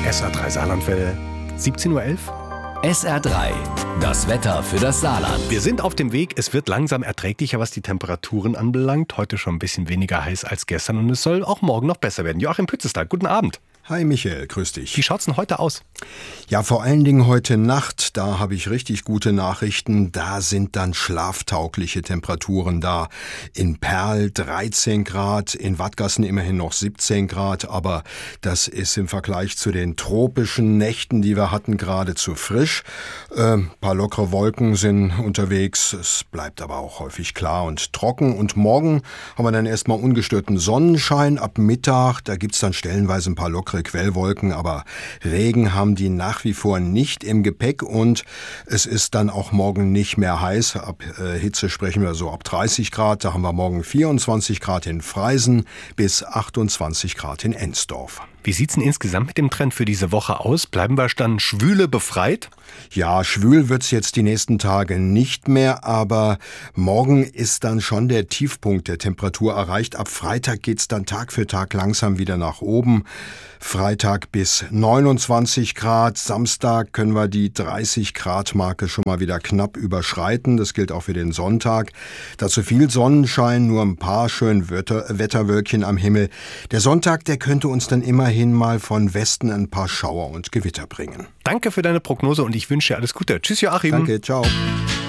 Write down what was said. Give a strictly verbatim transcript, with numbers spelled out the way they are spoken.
S R drei Saarlandwelle, siebzehn Uhr elf. S R drei, das Wetter für das Saarland. Wir sind auf dem Weg. Es wird langsam erträglicher, was die Temperaturen anbelangt. Heute schon ein bisschen weniger heiß als gestern und es soll auch morgen noch besser werden. Joachim Pützestag, guten Abend. Hi Michael, grüß dich. Wie schaut's denn heute aus? Ja, vor allen Dingen heute Nacht, da habe ich richtig gute Nachrichten. Da sind dann schlaftaugliche Temperaturen da. In Perl dreizehn Grad, in Wattgassen immerhin noch siebzehn Grad, aber das ist im Vergleich zu den tropischen Nächten, die wir hatten, geradezu frisch. Ein äh, paar lockere Wolken sind unterwegs, es bleibt aber auch häufig klar und trocken. Und morgen haben wir dann erstmal ungestörten Sonnenschein ab Mittag. Da gibt's dann stellenweise ein paar lockere Quellwolken, aber Regen haben die nach wie vor nicht im Gepäck und es ist dann auch morgen nicht mehr heiß. Ab äh, Hitze sprechen wir so ab dreißig Grad. Da haben wir morgen vierundzwanzig Grad in Freisen bis achtundzwanzig Grad in Ensdorf. Wie sieht's denn insgesamt mit dem Trend für diese Woche aus? Bleiben wir dann schwüle befreit? Ja, schwül wird's jetzt die nächsten Tage nicht mehr, aber morgen ist dann schon der Tiefpunkt der Temperatur erreicht. Ab Freitag geht's dann Tag für Tag langsam wieder nach oben. Freitag bis neunundzwanzig Grad, Samstag können wir die dreißig Grad Marke schon mal wieder knapp überschreiten. Das gilt auch für den Sonntag. Dazu viel Sonnenschein, nur ein paar schöne Wetter- Wetterwölkchen am Himmel. Der Sonntag, der könnte uns dann immerhin mal von Westen ein paar Schauer und Gewitter bringen. Danke für deine Prognose und ich wünsche dir alles Gute. Tschüss, Joachim. Danke, ciao.